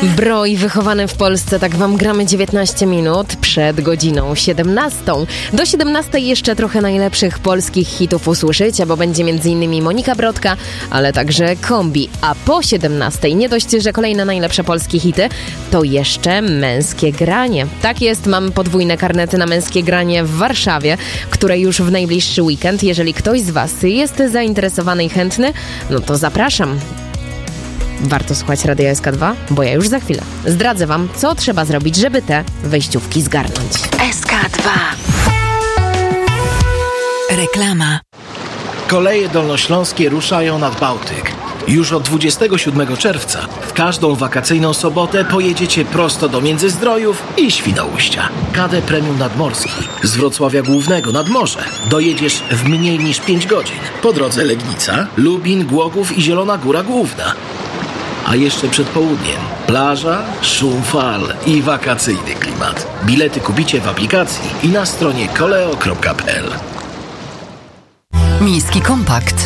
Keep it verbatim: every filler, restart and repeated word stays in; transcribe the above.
Broj wychowany w Polsce, tak wam gramy dziewiętnaście minut przed godziną siedemnastą. Do siedemnastej jeszcze trochę najlepszych polskich hitów usłyszycie, bo będzie m.in. Monika Brodka, ale także Kombi. A po siedemnastej nie dość, że kolejne najlepsze polskie hity, to jeszcze męskie granie. Tak jest, mam podwójne karnety na męskie granie w Warszawie, które już w najbliższy weekend. Jeżeli ktoś z was jest zainteresowany i chętny, no to zapraszam. Warto słuchać Radia S K dwa, bo ja już za chwilę zdradzę wam, co trzeba zrobić, żeby te wejściówki zgarnąć. S K dwa. Reklama. Koleje dolnośląskie ruszają nad Bałtyk. Już od dwudziestego siódmego czerwca w każdą wakacyjną sobotę pojedziecie prosto do Międzyzdrojów i Świnoujścia. K D Premium Nadmorski z Wrocławia Głównego nad morze dojedziesz w mniej niż pięć godzin. Po drodze Legnica, Lubin, Głogów i Zielona Góra Główna. A jeszcze przed południem plaża, szum fal i wakacyjny klimat. Bilety kupicie w aplikacji i na stronie koleo kropka p l. Miejski Kompakt.